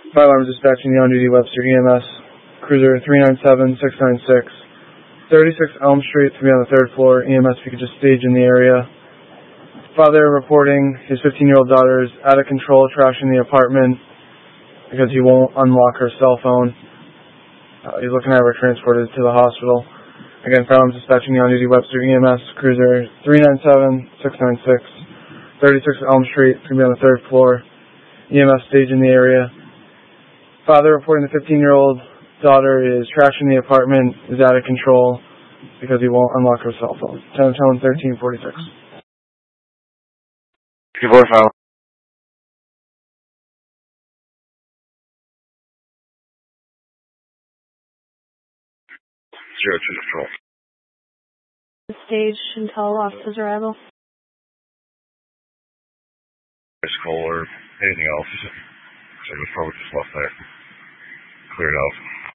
Fire alarm dispatching the on-duty Webster EMS, cruiser 397-696, 36 Elm Street to be on the 3rd floor. EMS, if you could just stage in the area. Father reporting his 15-year-old daughter is out of control, trashing the apartment because he won't unlock her cell phone. He's looking to have her transported to the hospital. Again, fire alarm dispatching the on-duty Webster EMS, cruiser 397-696, 36 Elm Street to be on the 3rd floor. EMS stage in the area. Father reporting the 15-year-old daughter is trashing the apartment, is out of control because he won't unlock her cell phone. 10-13-46. Your voicemail. 02 control. Stage until officer's arrival. Call or anything else. So it was probably just left there. Cleared out.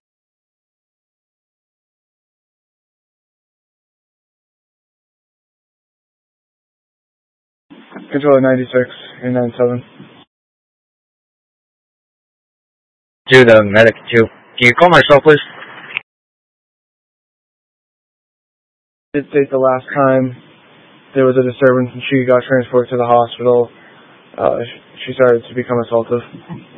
Controller 96 and 97. To the medic 2. Can you call my cell, please? I did state the last time there was a disturbance and she got transported to the hospital. She started to become assaultive.